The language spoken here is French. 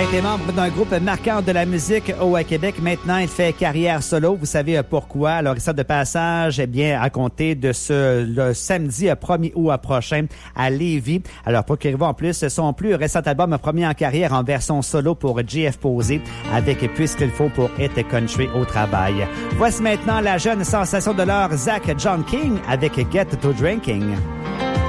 été membre d'un groupe marquant de la musique au Québec. Maintenant, il fait carrière solo. Vous savez pourquoi. Alors, il sort de passage, eh bien, à compter de le samedi 1er août prochain à Lévis. Alors, procurez-vous en plus son plus récent album premier en carrière en version solo pour JF Posé avec Puisqu'il faut pour être country au travail. Voici maintenant la jeune sensation de l'heure, Zach John King avec Get to Drinking.